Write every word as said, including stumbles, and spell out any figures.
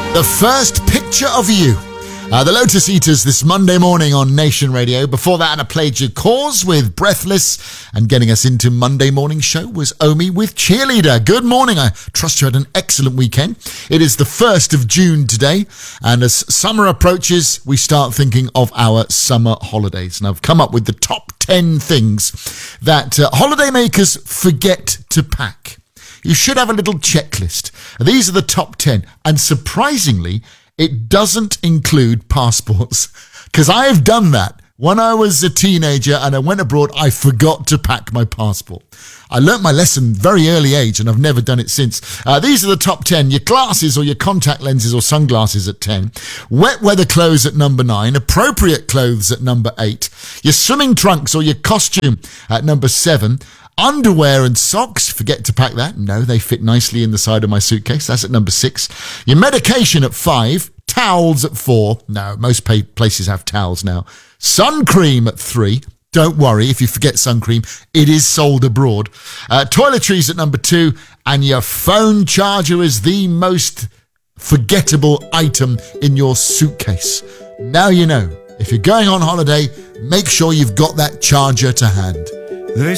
The first picture of you. Uh, the Lotus Eaters this Monday morning on Nation Radio. Before that, I played your Cause with Breathless. And getting us into Monday morning show was Omi with Cheerleader. Good morning. I trust you had an excellent weekend. It is the first of June today. And as summer approaches, we start thinking of our summer holidays. And I've come up with the top ten things that uh, holidaymakers forget to pack. You should have a little checklist. These are the top ten. And surprisingly, it doesn't include passports. Because I have done that. When I was a teenager and I went abroad, I forgot to pack my passport. I learnt my lesson very early age and I've never done it since. Uh, these are the top ten. Your glasses or your contact lenses or sunglasses at ten. Wet weather clothes at number nine. Appropriate clothes at number eight. Your swimming trunks or your costume at number seven. Underwear and socks, forget to pack that. No, they fit nicely in the side of my suitcase. That's at number six. Your medication at five. Towels at four. No, most pay- places have towels now. Sun cream at three. Don't worry if you forget sun cream. It is sold abroad. Uh, toiletries at number two. And your phone charger is the most forgettable item in your suitcase. Now you know. If you're going on holiday, make sure you've got that charger to hand.